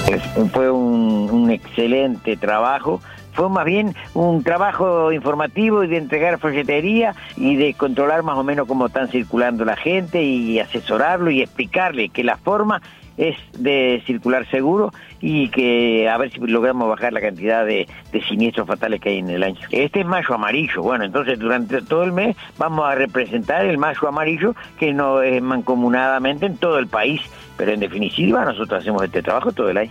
Fue un excelente trabajo. Fue más bien un trabajo informativo y de entregar folletería y de controlar más o menos cómo están circulando la gente y asesorarlo y explicarle que la forma es de circular seguro y que a ver si logramos bajar la cantidad de siniestros fatales que hay en el año. Este es Mayo Amarillo. Bueno, entonces durante todo el mes vamos a representar el Mayo Amarillo, que no es mancomunadamente en todo el país, pero en definitiva nosotros hacemos este trabajo todo el año.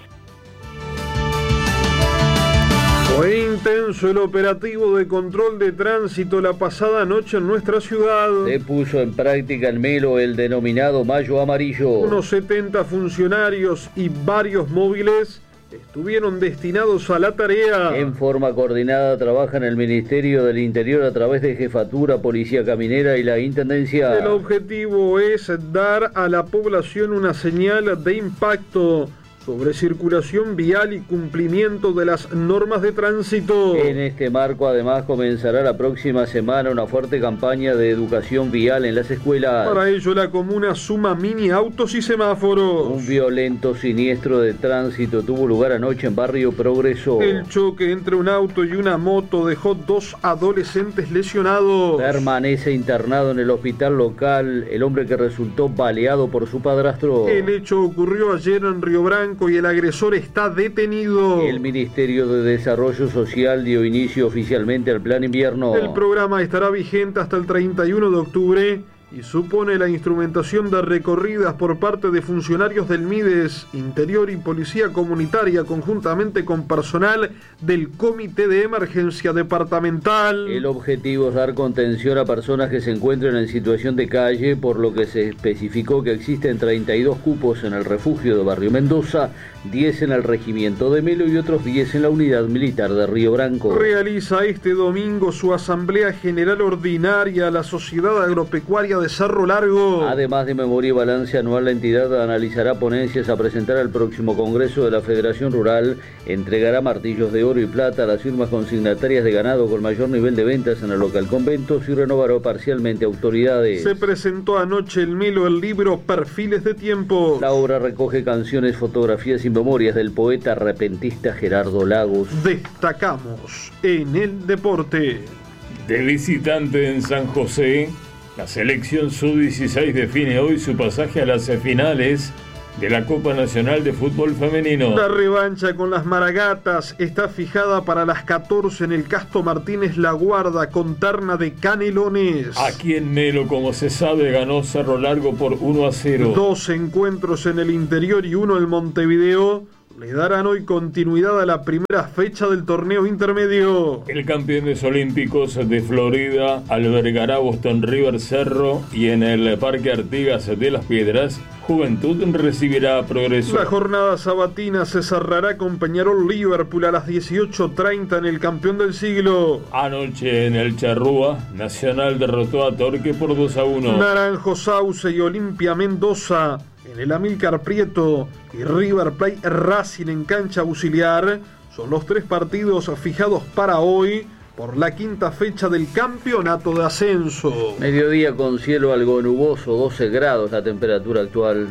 Fue intenso el operativo de control de tránsito la pasada noche en nuestra ciudad. Se puso en práctica en Melo el denominado Mayo Amarillo. Unos 70 funcionarios y varios móviles estuvieron destinados a la tarea. En forma coordinada trabajan el Ministerio del Interior a través de Jefatura, Policía Caminera y la Intendencia. El objetivo es dar a la población una señal de impacto sobre circulación vial y cumplimiento de las normas de tránsito. En este marco, además, comenzará la próxima semana una fuerte campaña de educación vial en las escuelas. Para ello, la comuna suma mini autos y semáforos. Un violento siniestro de tránsito tuvo lugar anoche en Barrio Progreso. El choque entre un auto y una moto dejó 2 adolescentes lesionados. Permanece internado en el hospital local el hombre que resultó baleado por su padrastro. El hecho ocurrió ayer en Río Branco y el agresor está detenido. El Ministerio de Desarrollo Social dio inicio oficialmente al Plan Invierno. El programa estará vigente hasta el 31 de octubre y supone la instrumentación de recorridas por parte de funcionarios del MIDES, Interior y Policía Comunitaria, conjuntamente con personal del Comité de Emergencia Departamental. El objetivo es dar contención a personas que se encuentren en situación de calle, por lo que se especificó que existen 32 cupos en el refugio de Barrio Mendoza, 10 en el regimiento de Melo y otros 10 en la unidad militar de Río Branco. Realiza este domingo su Asamblea General Ordinaria la Sociedad Agropecuaria de Cerro Largo. Además de memoria y balance anual, la entidad analizará ponencias a presentar al próximo Congreso de la Federación Rural, entregará martillos de oro y plata a las firmas consignatarias de ganado con mayor nivel de ventas en el local conventos y renovará parcialmente autoridades. Se presentó anoche en Melo el libro Perfiles de Tiempo. La obra recoge canciones, fotografías y memorias del poeta repentista Gerardo Lagos. Destacamos en el deporte. De visitante en San José, la selección sub-16 define hoy su pasaje a las finales de la Copa Nacional de Fútbol Femenino. La revancha con las Maragatas está fijada para las 14 en el Casto Martínez La Guarda con terna de Canelones. Aquí en Melo, como se sabe, ganó Cerro Largo por 1-0. 2 encuentros en el interior y 1 en Montevideo le darán hoy continuidad a la primera fecha del torneo intermedio. El Campeones Olímpicos de Florida albergará Boston River Cerro y en el Parque Artigas de Las Piedras, Juventud recibirá Progreso. La jornada sabatina se cerrará con Peñarol Liverpool a las 18:30 en el campeón del siglo. Anoche en el Charrúa, Nacional derrotó a Torque por 2-1. Naranjo Sauce y Olimpia Mendoza en el Amílcar Prieto y River Plate Racing en cancha auxiliar son los 3 partidos fijados para hoy por la quinta fecha del campeonato de ascenso. Mediodía con cielo algo nuboso, 12 grados la temperatura actual.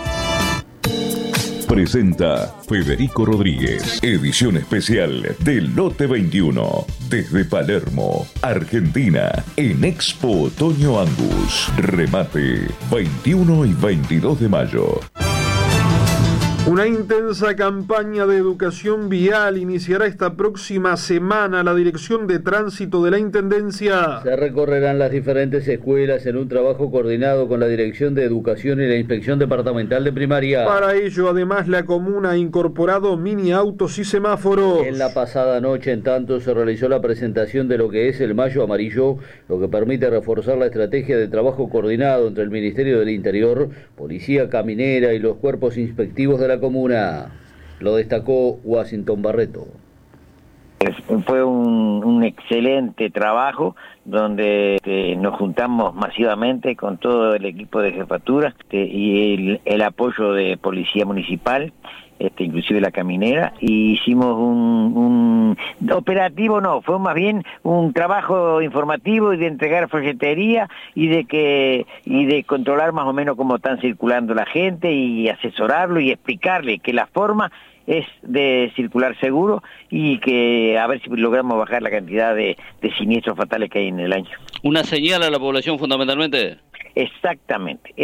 Presenta Federico Rodríguez, edición especial del Lote 21, desde Palermo, Argentina, en Expo Otoño Angus. Remate 21 y 22 de mayo. Una intensa campaña de educación vial iniciará esta próxima semana la Dirección de Tránsito de la Intendencia. Se recorrerán las diferentes escuelas en un trabajo coordinado con la Dirección de Educación y la Inspección Departamental de Primaria. Para ello, además, la comuna ha incorporado mini autos y semáforos. En la pasada noche, en tanto, se realizó la presentación de lo que es el Mayo Amarillo, lo que permite reforzar la estrategia de trabajo coordinado entre el Ministerio del Interior, Policía Caminera y los cuerpos inspectivos de la comuna. Lo destacó Washington Barreto. Fue un excelente trabajo. donde nos juntamos masivamente con todo el equipo de jefatura y el apoyo de Policía Municipal, inclusive la caminera, y hicimos un operativo, fue más bien un trabajo informativo y de entregar folletería y de controlar más o menos cómo están circulando la gente y asesorarlo y explicarle que la forma es de circular seguro y que a ver si logramos bajar la cantidad de siniestros fatales que hay en el año. ¿Una señal a la población fundamentalmente? Exactamente.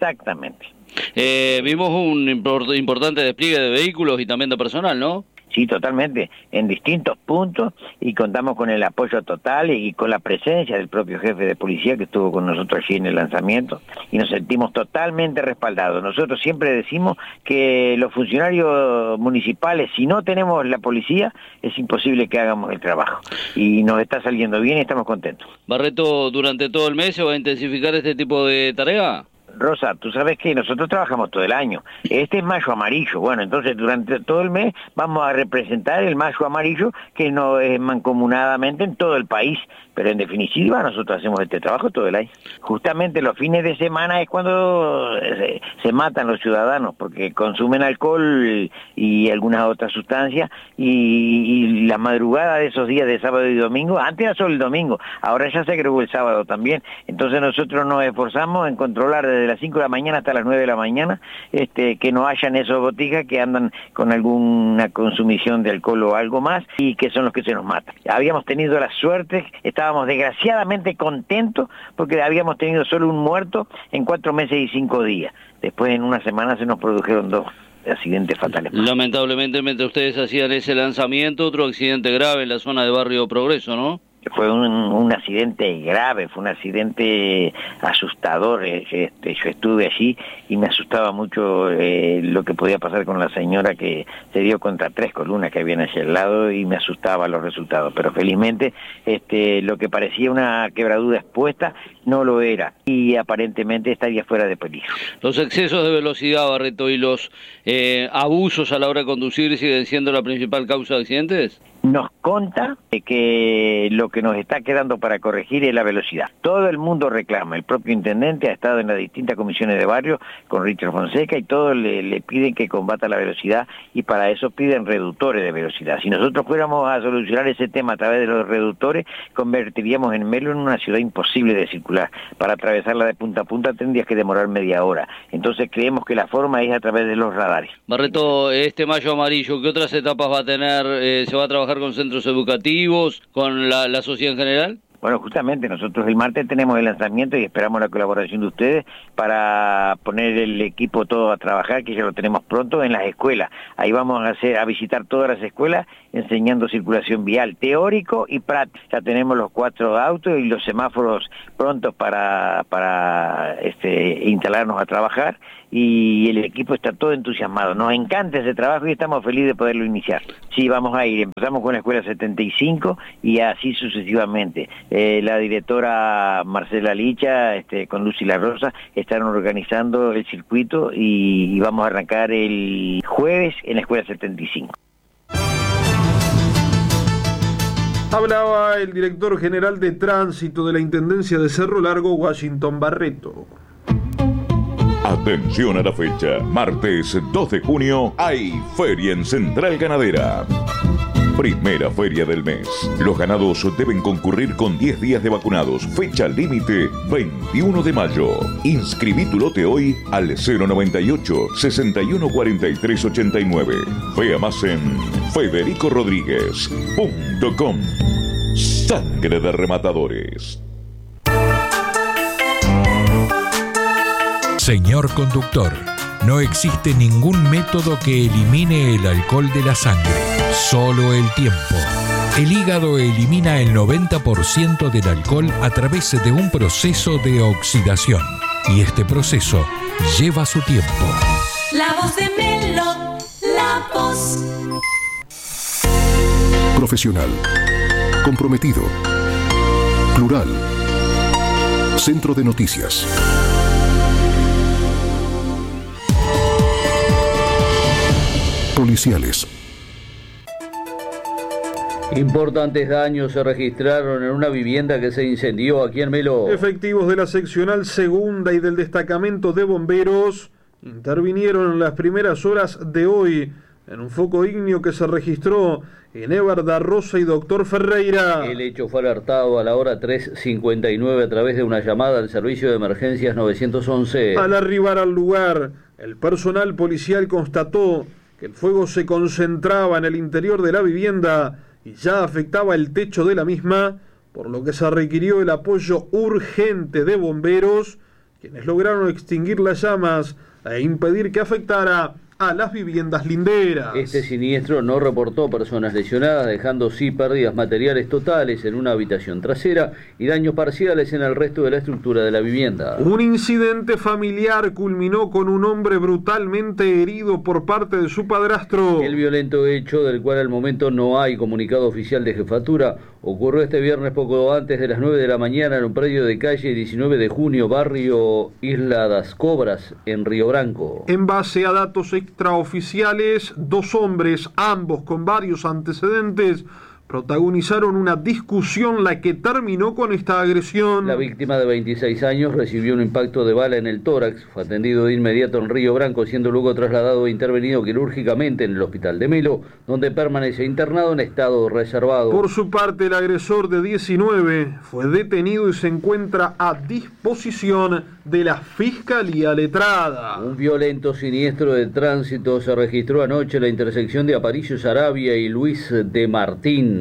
Vimos un importante despliegue de vehículos y también de personal, ¿no? Sí, totalmente, en distintos puntos, y contamos con el apoyo total y con la presencia del propio jefe de policía que estuvo con nosotros allí en el lanzamiento, y nos sentimos totalmente respaldados. Nosotros siempre decimos que los funcionarios municipales, si no tenemos la policía, es imposible que hagamos el trabajo, y nos está saliendo bien y estamos contentos. Barreto, ¿durante todo el mes se va a intensificar este tipo de tarea? Rosa, tú sabes que nosotros trabajamos todo el año. Este es mayo amarillo. Bueno, entonces durante todo el mes vamos a representar el mayo amarillo que no es mancomunadamente en todo el país. Pero en definitiva nosotros hacemos este trabajo todo el año. Justamente los fines de semana es cuando se matan los ciudadanos porque consumen alcohol y algunas otras sustancias, y la madrugada de esos días de sábado y domingo, antes era solo el domingo, ahora ya se agregó el sábado también. Entonces nosotros nos esforzamos en controlar desde las 5 de la mañana hasta las 9 de la mañana que no hayan esos botijas que andan con alguna consumición de alcohol o algo más, y que son los que se nos matan. Habíamos tenido la suerte, estábamos desgraciadamente contentos porque habíamos tenido solo un muerto en 4 meses y 5 días. Después en una semana se nos produjeron 2 accidentes fatales. Lamentablemente, mientras ustedes hacían ese lanzamiento, otro accidente grave en la zona de Barrio Progreso, ¿no? Fue un accidente grave, fue un accidente asustador. Yo estuve allí y me asustaba mucho lo que podía pasar con la señora que se dio contra 3 columnas que habían allí al lado, y me asustaba los resultados. Pero felizmente lo que parecía una quebradura expuesta no lo era, y aparentemente estaría fuera de peligro. Los excesos de velocidad, Barreto, y los abusos a la hora de conducir siguen siendo la principal causa de accidentes. Nos consta que lo que nos está quedando para corregir es la velocidad. Todo el mundo reclama, el propio intendente ha estado en las distintas comisiones de barrio con Richard Fonseca, y todos le piden que combata la velocidad, y para eso piden reductores de velocidad. Si nosotros fuéramos a solucionar ese tema a través de los reductores, convertiríamos en Melo en una ciudad imposible de circular. Para atravesarla de punta a punta tendrías que demorar media hora. Entonces creemos que la forma es a través de los radares. Barreto, este mayo amarillo, ¿qué otras etapas va a tener? ¿Se va a trabajar con centros educativos, con la sociedad en general? Bueno, justamente nosotros el martes tenemos el lanzamiento y esperamos la colaboración de ustedes para poner el equipo todo a trabajar, que ya lo tenemos pronto en las escuelas. Ahí vamos a visitar todas las escuelas enseñando circulación vial, teórico y práctico. Ya tenemos los 4 autos y los semáforos prontos para instalarnos a trabajar, y el equipo está todo entusiasmado. Nos encanta ese trabajo y estamos felices de poderlo iniciar. Sí, vamos a ir. Empezamos con la escuela 75 y así sucesivamente. La directora Marcela Licha, con Lucy La Rosa, están organizando el circuito y vamos a arrancar el jueves en la escuela 75. Hablaba el director general de tránsito de la Intendencia de Cerro Largo, Washington Barreto. Atención a la fecha, martes 2 de junio hay feria en Central Ganadera. Primera feria del mes. Los ganados deben concurrir con 10 días de vacunados. Fecha límite 21 de mayo. Inscribí tu lote hoy al 098 61 43 89. Vea más en federicorodriguez.com. Sangre de rematadores. Señor conductor, no existe ningún método que elimine el alcohol de la sangre, solo el tiempo. El hígado elimina el 90% del alcohol a través de un proceso de oxidación, y este proceso lleva su tiempo. La voz de Melo, la voz. Profesional, comprometido, plural, Centro de Noticias. Policiales. Importantes daños se registraron en una vivienda que se incendió aquí en Melo. Efectivos de la seccional segunda y del destacamento de bomberos intervinieron en las primeras horas de hoy en un foco ígneo que se registró en Évar da Rosa y Doctor Ferreira. El hecho fue alertado a la hora 3:59 a través de una llamada al servicio de emergencias 911. Al arribar al lugar, el personal policial constató que el fuego se concentraba en el interior de la vivienda y ya afectaba el techo de la misma, por lo que se requirió el apoyo urgente de bomberos, quienes lograron extinguir las llamas e impedir que afectara a las viviendas linderas. Este siniestro no reportó personas lesionadas, dejando sí pérdidas materiales totales en una habitación trasera y daños parciales en el resto de la estructura de la vivienda. Un incidente familiar culminó con un hombre brutalmente herido por parte de su padrastro. El violento hecho, del cual al momento no hay comunicado oficial de jefatura, ocurrió este viernes poco antes de las 9 de la mañana en un predio de calle 19 de junio, barrio Isla das Cobras, en Río Branco. En base a datos extraoficiales, 2 hombres, ambos con varios antecedentes, protagonizaron una discusión la que terminó con esta agresión. La víctima de 26 años recibió un impacto de bala en el tórax, fue atendido de inmediato en Río Branco, siendo luego trasladado e intervenido quirúrgicamente en el hospital de Melo, donde permanece internado en estado reservado. Por su parte, el agresor de 19 fue detenido y se encuentra a disposición de la Fiscalía Letrada. Un violento siniestro de tránsito se registró anoche en la intersección de Aparicio Saravia y Luis de Martín,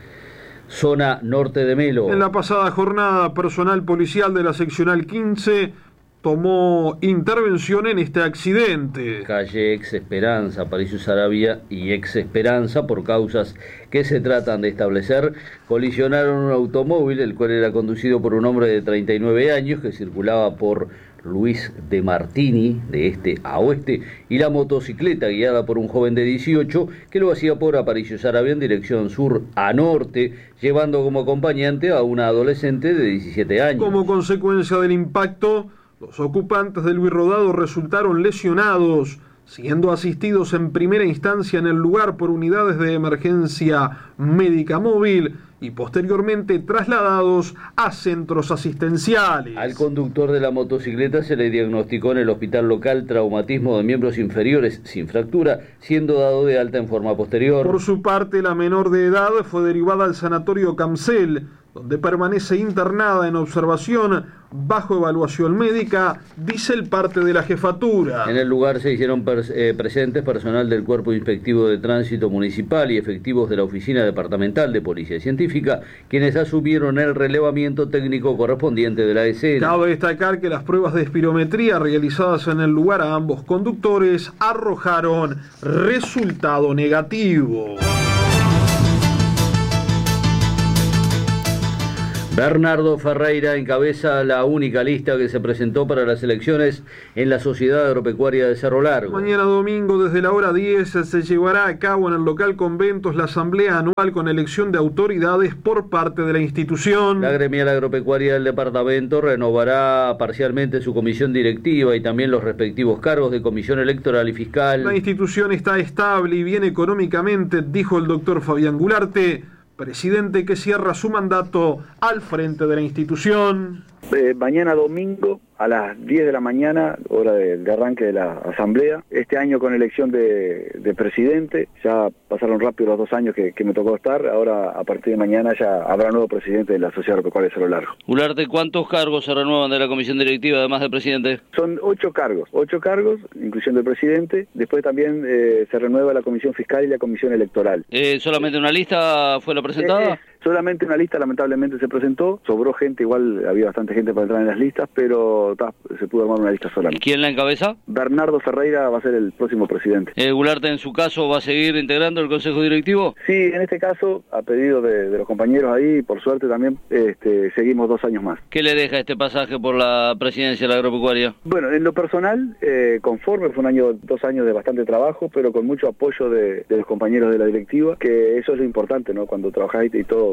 zona norte de Melo. En la pasada jornada, personal policial de la seccional 15 tomó intervención en este accidente. Calle Ex Esperanza, Aparicio Saravia y Ex Esperanza, por causas que se tratan de establecer, colisionaron un automóvil, el cual era conducido por un hombre de 39 años que circulaba por Luis de Martini, de este a oeste, y la motocicleta guiada por un joven de 18 que lo hacía por Aparicio Saravia en dirección sur a norte, llevando como acompañante a una adolescente de 17 años. Como consecuencia del impacto, los ocupantes del birrodado resultaron lesionados, siendo asistidos en primera instancia en el lugar por unidades de emergencia médica móvil y posteriormente trasladados a centros asistenciales. Al conductor de la motocicleta se le diagnosticó en el hospital local traumatismo de miembros inferiores sin fractura, siendo dado de alta en forma posterior. Por su parte, la menor de edad fue derivada al sanatorio Camcel, donde permanece internada en observación bajo evaluación médica, dice el parte de la jefatura. En el lugar se hicieron presentes personal del Cuerpo Inspectivo de Tránsito Municipal y efectivos de la Oficina Departamental de Policía Científica, quienes asumieron el relevamiento técnico correspondiente de la escena. Cabe destacar que las pruebas de espirometría realizadas en el lugar a ambos conductores arrojaron resultado negativo. Bernardo Ferreira encabeza la única lista que se presentó para las elecciones en la Sociedad Agropecuaria de Cerro Largo. Mañana domingo desde la hora 10 se llevará a cabo en el local Conventos la asamblea anual con elección de autoridades por parte de la institución. La gremial agropecuaria del departamento renovará parcialmente su comisión directiva y también los respectivos cargos de comisión electoral y fiscal. La institución está estable y bien económicamente, dijo el doctor Fabián Gularte, presidente que cierra su mandato al frente de la institución. Mañana domingo a las 10 de la mañana, hora de arranque de la asamblea. Este año con elección de presidente, ya pasaron rápido los 2 años que me tocó estar, ahora a partir de mañana ya habrá nuevo presidente de la Sociedad Agropecuaria de Cerro Largo. Gularte, ¿cuántos cargos se renuevan de la comisión directiva además del presidente? Son 8 cargos, inclusión del presidente. Después también se renueva la comisión fiscal y la comisión electoral. ¿Solamente una lista fue la presentada? Solamente una lista lamentablemente se presentó, sobró gente, igual había bastante gente para entrar en las listas, pero se pudo armar una lista solamente. ¿Quién la encabeza? Bernardo Ferreira va a ser el próximo presidente. ¿Gularte en su caso va a seguir integrando el Consejo Directivo? Sí, en este caso, a pedido de los compañeros ahí, por suerte también, seguimos 2 años más. ¿Qué le deja este pasaje por la presidencia de la agropecuaria? Bueno, en lo personal, conforme, fue 2 años de bastante trabajo, pero con mucho apoyo de los compañeros de la directiva, que eso es lo importante, ¿no? Cuando trabajás y todo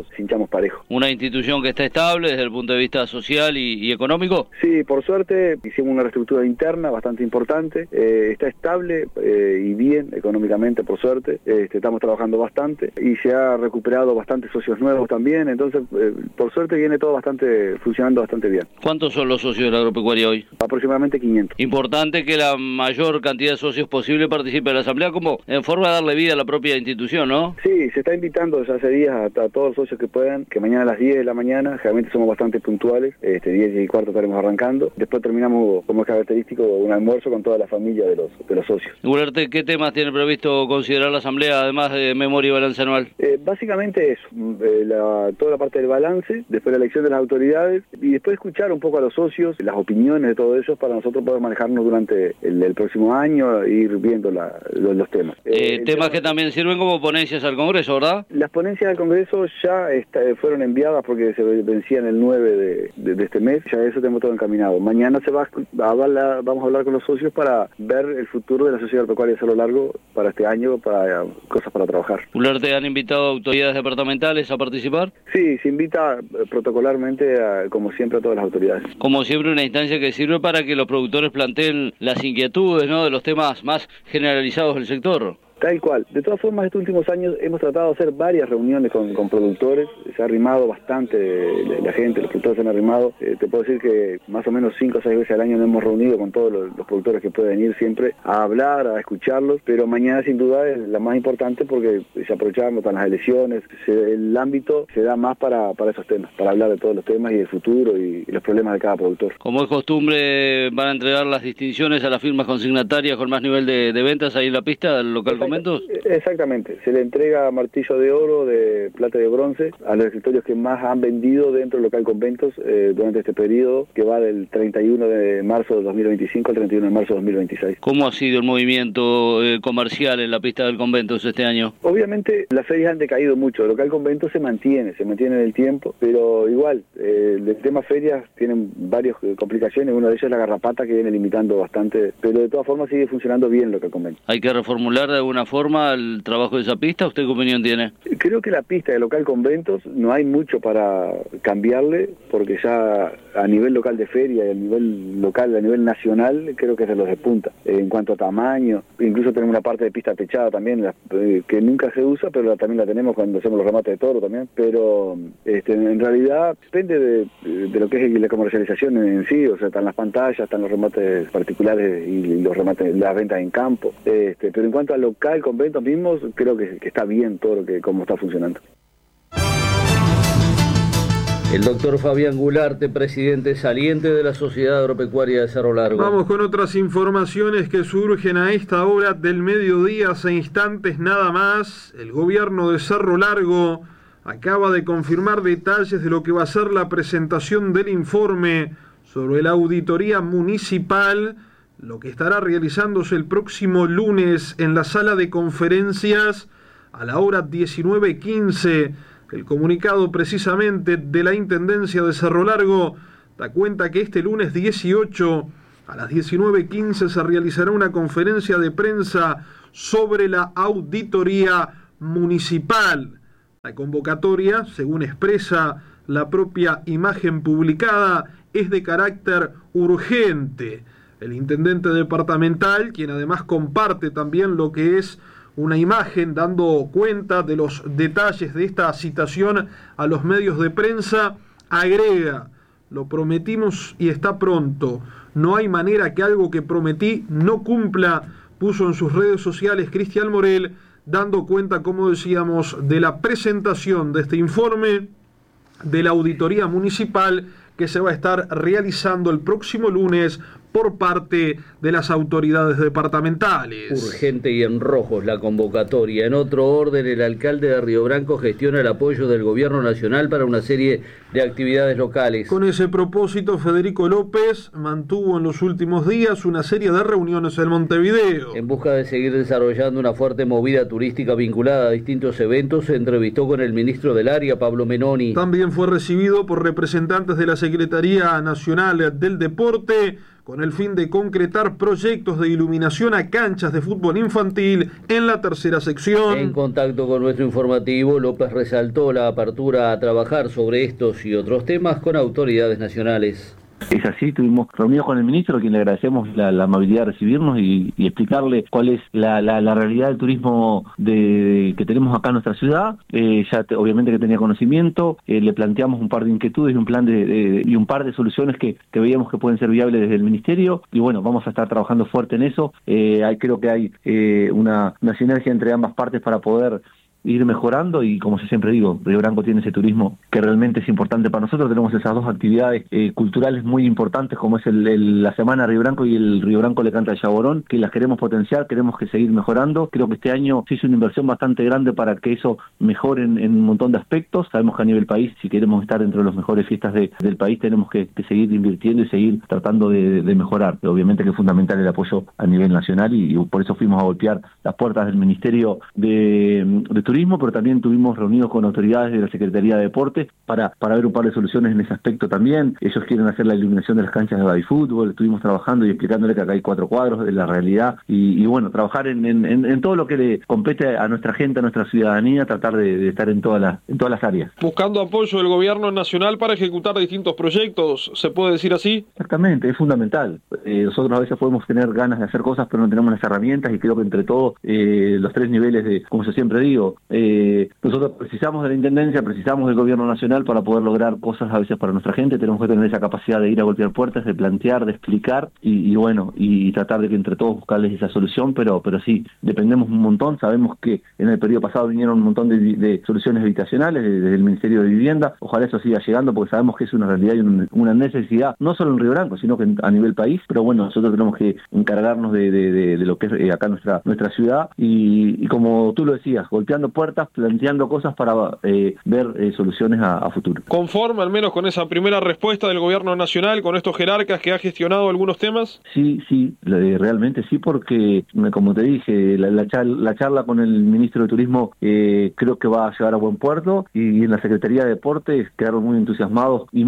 todos hinchamos parejo. ¿Una institución que está estable desde el punto de vista social y económico? Sí, por suerte hicimos una reestructura interna bastante importante, está estable y bien económicamente, por suerte, estamos trabajando bastante y se ha recuperado bastantes socios nuevos también, entonces por suerte viene todo funcionando bastante bien. ¿Cuántos son los socios de la agropecuaria hoy? Aproximadamente 500. Importante que la mayor cantidad de socios posible participe de la asamblea como en forma de darle vida a la propia institución, ¿no? Sí, se está invitando desde hace días a todos los socios que puedan, que mañana a las 10 de la mañana, generalmente somos bastante puntuales, 10:15 estaremos arrancando, después terminamos, como es característico, un almuerzo con toda la familia de los socios. Gularte, ¿qué temas tiene previsto considerar la asamblea, además de memoria y balance anual? Básicamente eso, toda la parte del balance, después la elección de las autoridades y después escuchar un poco a los socios, las opiniones de todos ellos para nosotros poder manejarnos durante el próximo año e ir viendo los temas. Temas que también sirven como ponencias al Congreso, ¿verdad? Las ponencias al Congreso ya fueron enviadas porque se vencían el 9 de este mes, ya eso tenemos todo encaminado. Mañana vamos a hablar con los socios para ver el futuro de la Sociedad Agropecuaria de Cerro Largo para este año, para cosas para trabajar. ¿Gularte, han invitado a autoridades departamentales a participar? Sí, se invita protocolarmente, como siempre, a todas las autoridades. Como siempre, una instancia que sirve para que los productores planteen las inquietudes, ¿no?, de los temas más generalizados del sector. Tal cual. De todas formas, estos últimos años hemos tratado de hacer varias reuniones con productores. Se ha arrimado bastante la gente, los productores se han arrimado. Te puedo decir que más o menos 5 o 6 veces al año nos hemos reunido con todos los productores que pueden ir siempre a hablar, a escucharlos. Pero mañana sin duda es la más importante porque se aprovechan están las elecciones. El ámbito se da más para esos temas, para hablar de todos los temas y del futuro y los problemas de cada productor. Como es costumbre, van a entregar las distinciones a las firmas consignatarias con más nivel de ventas ahí en la pista del local Conventos. Exactamente, se le entrega martillo de oro, de plata y de bronce a los escritorios que más han vendido dentro del local Conventos durante este periodo que va del 31 de marzo de 2025 al 31 de marzo de 2026. ¿Cómo ha sido el movimiento comercial en la pista del Conventos este año? Obviamente las ferias han decaído mucho, el local Conventos se mantiene en el tiempo, pero igual, el tema ferias tienen varias complicaciones, una de ellas es la garrapata que viene limitando bastante, pero de todas formas sigue funcionando bien el local Conventos. ¿Hay que reformular de alguna forma el trabajo de esa pista? ¿Usted qué opinión tiene? Creo que la pista de local Conventos no hay mucho para cambiarle, porque ya a nivel local de feria y a nivel local, a nivel nacional, creo que es de los de punta. En cuanto a tamaño, incluso tenemos una parte de pista techada también, que nunca se usa, pero también la tenemos cuando hacemos los remates de toro también. Pero en realidad depende de lo que es la comercialización en sí, o sea, están las pantallas, están los remates particulares y los remates, las ventas en campo. Pero en cuanto al local Conventos mismos, creo que está bien todo cómo está funcionando. El doctor Fabián Gularte, presidente saliente de la Sociedad Agropecuaria de Cerro Largo. Vamos con otras informaciones que surgen a esta hora del mediodía, hace instantes nada más. El gobierno de Cerro Largo acaba de confirmar detalles de lo que va a ser la presentación del informe sobre la auditoría municipal, lo que estará realizándose el próximo lunes en la sala de conferencias a la hora 19:15. El comunicado precisamente de la Intendencia de Cerro Largo da cuenta que este lunes 18 a las 19:15 se realizará una conferencia de prensa sobre la auditoría municipal. La convocatoria, según expresa la propia imagen publicada, es de carácter urgente. El intendente departamental, quien además comparte también lo que es una imagen dando cuenta de los detalles de esta citación a los medios de prensa, agrega: lo prometimos y está pronto. No hay manera que algo que prometí no cumpla, puso en sus redes sociales Cristian Morel, dando cuenta, como decíamos, de la presentación de este informe de la auditoría municipal que se va a estar realizando el próximo lunes por parte de las autoridades departamentales. Urgente y en rojos la convocatoria. En otro orden, el alcalde de Río Branco gestiona el apoyo del gobierno nacional para una serie de actividades locales. Con ese propósito, Federico López mantuvo en los últimos días una serie de reuniones en Montevideo. En busca de seguir desarrollando una fuerte movida turística vinculada a distintos eventos, se entrevistó con el ministro del área, Pablo Menoni. También fue recibido por representantes de la Secretaría Nacional del Deporte, con el fin de concretar proyectos de iluminación a canchas de fútbol infantil en la tercera sección. En contacto con nuestro informativo, López resaltó la apertura a trabajar sobre estos y otros temas con autoridades nacionales. Es así, estuvimos reunidos con el ministro, a quien le agradecemos la amabilidad de recibirnos y explicarle cuál es la realidad del turismo que tenemos acá en nuestra ciudad. Obviamente que tenía conocimiento, le planteamos un par de inquietudes y un plan y un par de soluciones que veíamos que pueden ser viables desde el ministerio, y bueno, vamos a estar trabajando fuerte en eso. Creo que hay una sinergia entre ambas partes para poder ir mejorando, y como yo siempre digo, Río Branco tiene ese turismo que realmente es importante para nosotros. Tenemos esas dos actividades culturales muy importantes, como es la Semana Río Branco y el Río Branco le canta al Yaborón, que las queremos potenciar, queremos que seguir mejorando. Creo que este año se hizo una inversión bastante grande para que eso mejore en un montón de aspectos. Sabemos que a nivel país, si queremos estar entre las mejores fiestas del país, tenemos que seguir invirtiendo y seguir tratando de mejorar. Obviamente que es fundamental el apoyo a nivel nacional, y por eso fuimos a golpear las puertas del Ministerio de Turismo, pero también tuvimos reunidos con autoridades de la Secretaría de Deportes para ver un par de soluciones en ese aspecto también. Ellos quieren hacer la iluminación de las canchas de baby fútbol. Estuvimos trabajando y explicándole que acá hay 4 cuadros de la realidad, y bueno, trabajar en todo lo que le compete a nuestra gente, a nuestra ciudadanía, tratar de estar en todas las áreas. Buscando apoyo del gobierno nacional para ejecutar distintos proyectos, ¿se puede decir así? Exactamente, es fundamental. Nosotros a veces podemos tener ganas de hacer cosas, pero no tenemos las herramientas, y creo que entre todos, los 3 niveles como yo siempre digo, nosotros precisamos de la Intendencia, precisamos del Gobierno Nacional para poder lograr cosas a veces para nuestra gente. Tenemos que tener esa capacidad de ir a golpear puertas, de plantear, de explicar, y tratar de que entre todos buscarles esa solución, pero sí, dependemos un montón. Sabemos que en el periodo pasado vinieron un montón de soluciones habitacionales desde el Ministerio de Vivienda. Ojalá eso siga llegando, porque sabemos que es una realidad y una necesidad, no solo en Río Branco, sino que a nivel país. Pero bueno, nosotros tenemos que encargarnos de lo que es acá nuestra ciudad, y como tú lo decías, golpeando puertas, planteando cosas para ver soluciones a futuro. ¿Conforme al menos con esa primera respuesta del gobierno nacional, con estos jerarcas que ha gestionado algunos temas? Sí, realmente sí, porque como te dije, la charla con el ministro de Turismo creo que va a llegar a buen puerto, y en la Secretaría de Deportes quedaron muy entusiasmados y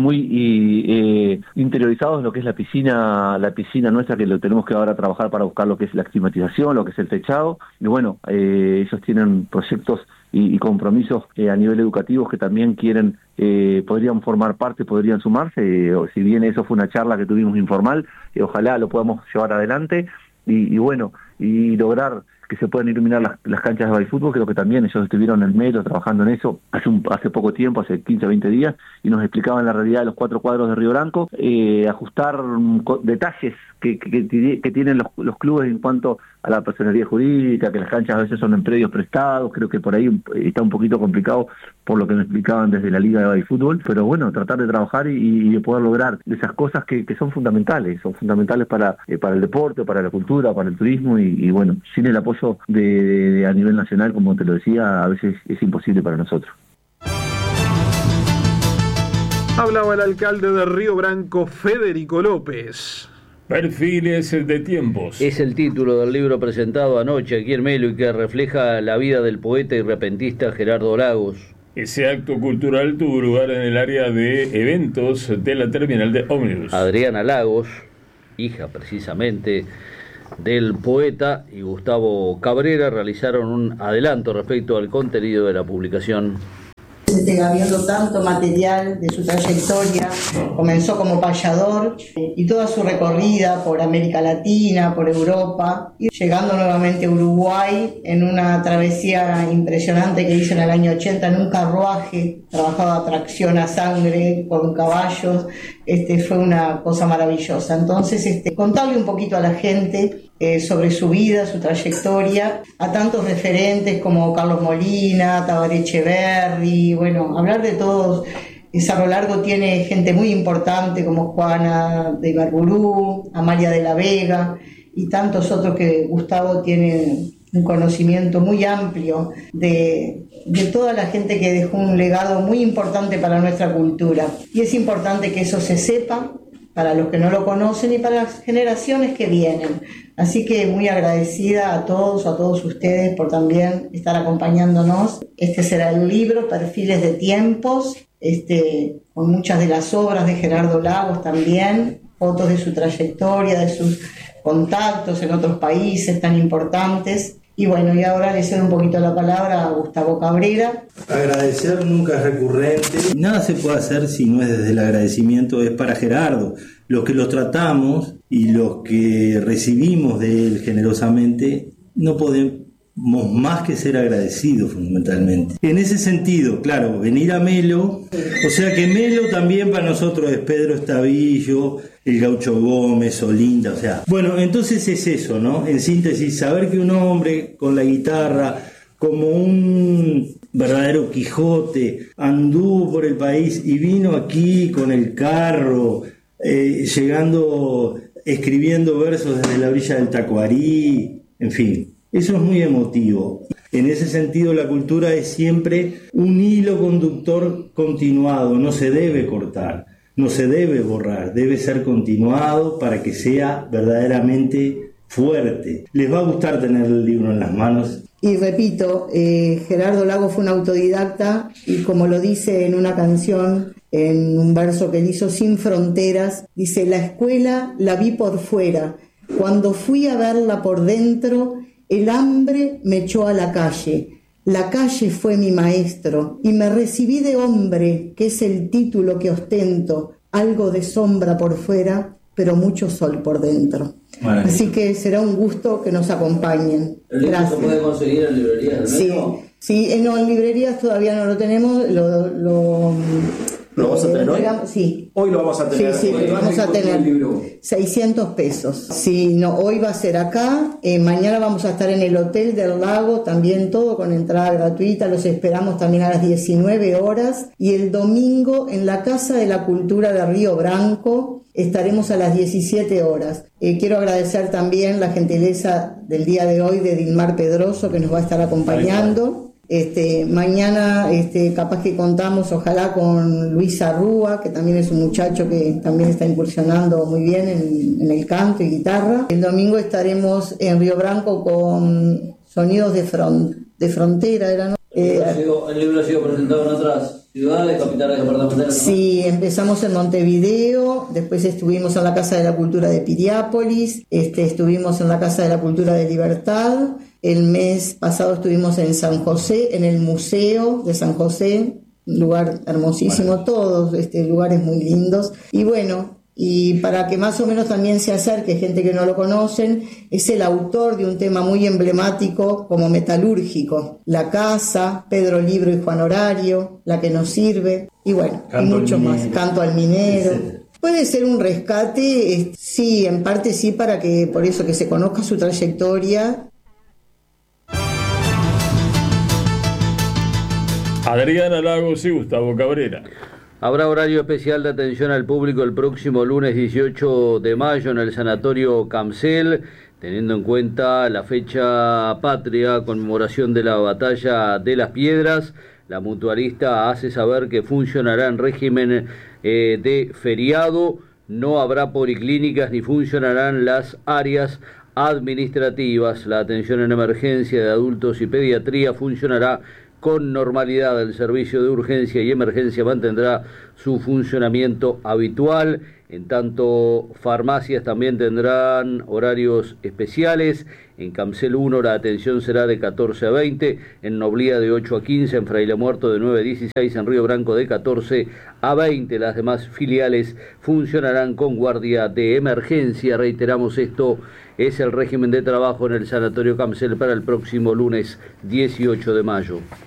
muy interiorizados en lo que es la piscina nuestra, que lo tenemos que ahora trabajar para buscar lo que es la climatización, lo que es el techado, y bueno, ellos tienen proyectos y compromisos a nivel educativo que también quieren, podrían formar parte, podrían sumarse, o si bien eso fue una charla que tuvimos informal, ojalá lo podamos llevar adelante, y bueno, y lograr que se puedan iluminar las canchas de baby fútbol. Creo que también ellos estuvieron en el metro trabajando en eso hace poco tiempo, hace 15 o 20 días, y nos explicaban la realidad de los 4 cuadros de Río Branco, ajustar detalles que tienen los clubes en cuanto a la personería jurídica, que las canchas a veces son en predios prestados. Creo que por ahí está un poquito complicado por lo que me explicaban desde la Liga de Baby Fútbol, pero bueno, tratar de trabajar y de poder lograr esas cosas que son fundamentales para el deporte, para la cultura, para el turismo, y bueno, sin el apoyo de a nivel nacional, como te lo decía, a veces es imposible para nosotros. Hablaba el alcalde de Río Branco, Federico López. Perfiles de tiempos. Es el título del libro presentado anoche aquí en Melo, y que refleja la vida del poeta y repentista Gerardo Lagos. Ese acto cultural tuvo lugar en el área de eventos de la terminal de ómnibus. Adriana Lagos, hija precisamente del poeta, y Gustavo Cabrera realizaron un adelanto respecto al contenido de la publicación. Habiendo tanto material de su trayectoria, comenzó como payador, y toda su recorrida por América Latina, por Europa, y llegando nuevamente a Uruguay en una travesía impresionante que hizo en el año 80 en un carruaje, trabajaba a tracción a sangre con caballos. Fue una cosa maravillosa. Entonces, contarle un poquito a la gente sobre su vida, su trayectoria, a tantos referentes como Carlos Molina, Tabaré Echeverri, bueno, hablar de todos. Cerro Largo tiene gente muy importante como Juana de Ibarburú, Amalia de la Vega y tantos otros, que Gustavo tiene un conocimiento muy amplio de toda la gente que dejó un legado muy importante para nuestra cultura. Y es importante que eso se sepa para los que no lo conocen y para las generaciones que vienen. Así que muy agradecida a todos ustedes por también estar acompañándonos. Será el libro, Perfiles de Tiempos, con muchas de las obras de Gerardo Lagos también, fotos de su trayectoria, de sus contactos en otros países tan importantes. Y bueno, y ahora le cedo un poquito la palabra a Gustavo Cabrera. Agradecer nunca es recurrente. Nada se puede hacer si no es desde el agradecimiento. Es para Gerardo. Los que lo tratamos y los que recibimos de él generosamente, no podemos más que ser agradecidos fundamentalmente. En ese sentido, claro, venir a Melo, o sea que Melo también para nosotros es Pedro Estavillo, el Gaucho Gómez, Olinda, o sea, bueno, entonces es eso, ¿no? En síntesis, saber que un hombre con la guitarra, como un verdadero Quijote, anduvo por el país y vino aquí con el carro, llegando, escribiendo versos desde la orilla del Tacuarí, en fin. Eso es muy emotivo. En ese sentido, la cultura es siempre un hilo conductor continuado, no se debe cortar, no se debe borrar, debe ser continuado para que sea verdaderamente fuerte. Les va a gustar tener el libro en las manos. Y repito, Gerardo Lago fue un autodidacta y como lo dice en una canción, en un verso que hizo Sin Fronteras, dice: la escuela la vi por fuera, cuando fui a verla por dentro, el hambre me echó a la calle fue mi maestro, y me recibí de hombre, que es el título que ostento, algo de sombra por fuera, pero mucho sol por dentro. Bueno, así que será un gusto que nos acompañen. ¿El libro se puede conseguir en librerías del Metro? Sí, no, en librerías todavía no lo tenemos, ¿Lo vamos a tener hoy? Sí. Hoy lo vamos a tener. Sí, lo vamos a tener. 600 pesos. Sí, no, hoy va a ser acá. Mañana vamos a estar en el Hotel del Lago, también todo con entrada gratuita. Los esperamos también a las 19 horas. Y el domingo en la Casa de la Cultura de Río Branco estaremos a las 17 horas. Quiero agradecer también la gentileza del día de hoy de Dilmar Pedroso, que nos va a estar acompañando. Mañana capaz que contamos ojalá con Luis Arrúa, que también es un muchacho que también está incursionando muy bien en el canto y guitarra. El domingo estaremos en Río Branco con Sonidos de Frontera, ¿era, no? El libro ha sido presentado en otras ciudades, capitales departamentales. Sí, empezamos en Montevideo, después estuvimos en la Casa de la Cultura de Piriápolis, estuvimos en la Casa de la Cultura de Libertad. El mes pasado estuvimos en San José, en el Museo de San José, un lugar hermosísimo, todos lugares muy lindos. Y bueno, y para que más o menos también se acerque gente que no lo conocen, es el autor de un tema muy emblemático como Metalúrgico, La Casa, Pedro Libro y Juan Horario, La que nos sirve, y bueno, y mucho más, Canto al Minero. Puede ser un rescate, sí, en parte sí, para que, por eso que se conozca su trayectoria. Adriana Lagos y Gustavo Cabrera. Habrá horario especial de atención al público el próximo lunes 18 de mayo en el Sanatorio Camcel, teniendo en cuenta la fecha patria, conmemoración de la Batalla de las Piedras. La mutualista hace saber que funcionará en régimen de feriado, no habrá policlínicas ni funcionarán las áreas administrativas. La atención en emergencia de adultos y pediatría funcionará con normalidad. El servicio de urgencia y emergencia mantendrá su funcionamiento habitual. En tanto, farmacias también tendrán horarios especiales. En Camcel 1 la atención será de 14 a 20, en Noblía de 8 a 15, en Fraile Muerto de 9 a 16, en Río Branco de 14 a 20. Las demás filiales funcionarán con guardia de emergencia. Reiteramos, esto es el régimen de trabajo en el Sanatorio Camcel para el próximo lunes 18 de mayo.